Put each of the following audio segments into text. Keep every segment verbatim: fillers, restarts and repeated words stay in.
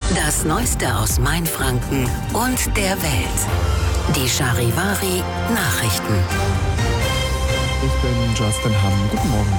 Das Neueste aus Mainfranken und der Welt. Die Charivari Nachrichten. Ich bin Justin Hamm. Guten Morgen.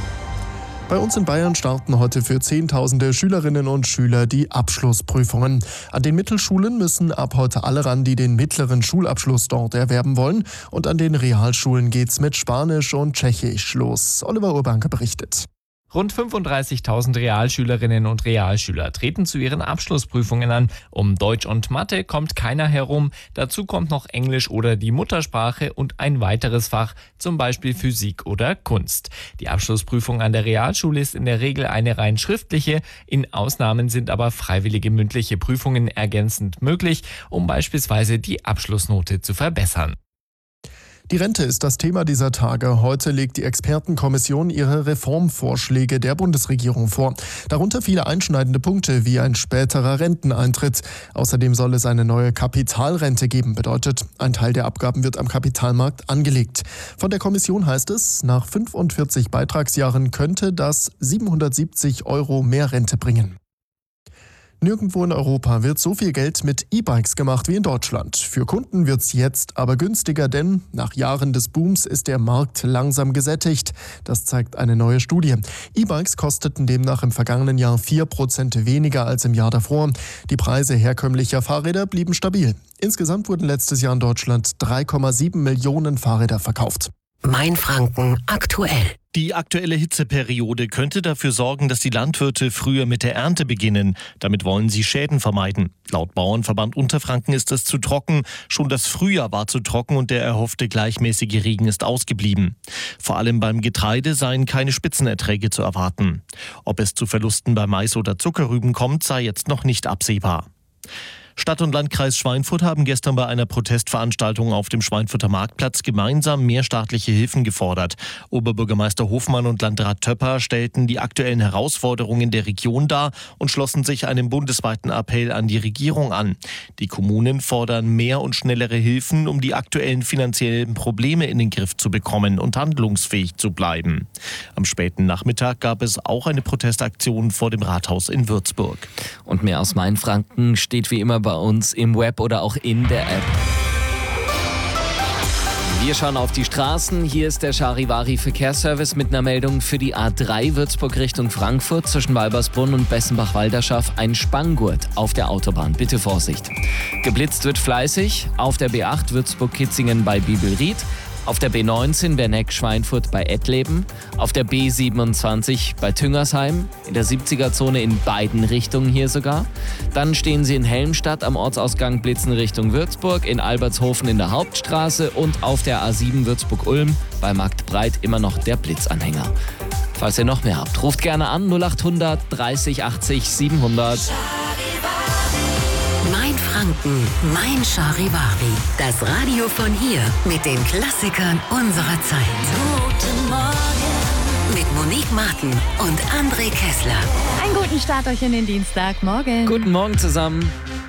Bei uns in Bayern starten heute für Zehntausende Schülerinnen und Schüler die Abschlussprüfungen. An den Mittelschulen müssen ab heute alle ran, die den mittleren Schulabschluss dort erwerben wollen. Und an den Realschulen geht's mit Spanisch und Tschechisch los. Oliver Urbanke berichtet. Rund fünfunddreißigtausend Realschülerinnen und Realschüler treten zu ihren Abschlussprüfungen an. Um Deutsch und Mathe kommt keiner herum. Dazu kommt noch Englisch oder die Muttersprache und ein weiteres Fach, zum Beispiel Physik oder Kunst. Die Abschlussprüfung an der Realschule ist in der Regel eine rein schriftliche. In Ausnahmen sind aber freiwillige mündliche Prüfungen ergänzend möglich, um beispielsweise die Abschlussnote zu verbessern. Die Rente ist das Thema dieser Tage. Heute legt die Expertenkommission ihre Reformvorschläge der Bundesregierung vor. Darunter viele einschneidende Punkte wie ein späterer Renteneintritt. Außerdem soll es eine neue Kapitalrente geben, bedeutet, ein Teil der Abgaben wird am Kapitalmarkt angelegt. Von der Kommission heißt es, nach fünfundvierzig Beitragsjahren könnte das siebenhundertsiebzig Euro mehr Rente bringen. Nirgendwo in Europa wird so viel Geld mit E-Bikes gemacht wie in Deutschland. Für Kunden wird's jetzt aber günstiger, denn nach Jahren des Booms ist der Markt langsam gesättigt. Das zeigt eine neue Studie. E-Bikes kosteten demnach im vergangenen Jahr vier Prozent weniger als im Jahr davor. Die Preise herkömmlicher Fahrräder blieben stabil. Insgesamt wurden letztes Jahr in Deutschland drei Komma sieben Millionen Fahrräder verkauft. Mainfranken aktuell. Die aktuelle Hitzeperiode könnte dafür sorgen, dass die Landwirte früher mit der Ernte beginnen. Damit wollen sie Schäden vermeiden. Laut Bauernverband Unterfranken ist es zu trocken. Schon das Frühjahr war zu trocken und der erhoffte gleichmäßige Regen ist ausgeblieben. Vor allem beim Getreide seien keine Spitzenerträge zu erwarten. Ob es zu Verlusten bei Mais oder Zuckerrüben kommt, sei jetzt noch nicht absehbar. Stadt und Landkreis Schweinfurt haben gestern bei einer Protestveranstaltung auf dem Schweinfurter Marktplatz gemeinsam mehr staatliche Hilfen gefordert. Oberbürgermeister Hofmann und Landrat Töpper stellten die aktuellen Herausforderungen der Region dar und schlossen sich einem bundesweiten Appell an die Regierung an. Die Kommunen fordern mehr und schnellere Hilfen, um die aktuellen finanziellen Probleme in den Griff zu bekommen und handlungsfähig zu bleiben. Am späten Nachmittag gab es auch eine Protestaktion vor dem Rathaus in Würzburg. Und mehr aus Mainfranken steht wie immer bei uns im Web oder auch in der App. Wir schauen auf die Straßen. Hier ist der Charivari Verkehrsservice mit einer Meldung für die A drei Würzburg Richtung Frankfurt zwischen Walbersbrunn und Bessenbach-Walderschaft ein Spanngurt auf der Autobahn. Bitte Vorsicht. Geblitzt wird fleißig auf der B acht Würzburg-Kitzingen bei Bibelried, auf der B neunzehn Werneck-Schweinfurt bei Ettleben, auf der B siebenundzwanzig bei Tüngersheim, in der siebziger-Zone in beiden Richtungen hier sogar. Dann stehen Sie in Helmstadt am Ortsausgang Blitzen Richtung Würzburg, in Albertshofen in der Hauptstraße und auf der A sieben Würzburg-Ulm bei Marktbreit immer noch der Blitzanhänger. Falls ihr noch mehr habt, ruft gerne an null acht hundert dreißig achtzig siebenhundert. Mainfranken, mein Charivari. Das Radio von hier mit den Klassikern unserer Zeit. Guten Morgen. Mit Monique Martin und André Kessler. Einen guten Start euch in den Dienstagmorgen. Guten Morgen zusammen.